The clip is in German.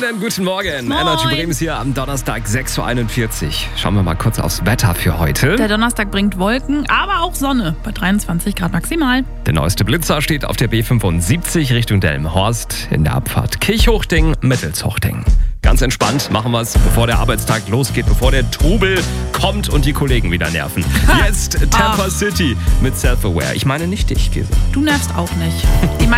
Einen guten Morgen. Moin. Energy Bremen ist hier am Donnerstag 6.41 Uhr. Schauen wir mal kurz aufs Wetter für heute. Der Donnerstag bringt Wolken, aber auch Sonne bei 23 Grad maximal. Der neueste Blitzer steht auf der B75 Richtung Delmenhorst in der Abfahrt Kirchhochding-Mittelshochting. Ganz entspannt machen wir es, bevor der Arbeitstag losgeht, bevor der Trubel kommt und die Kollegen wieder nerven. Jetzt Tampa City mit Self-Aware. Ich meine nicht dich, Käse. Du nervst auch nicht. Die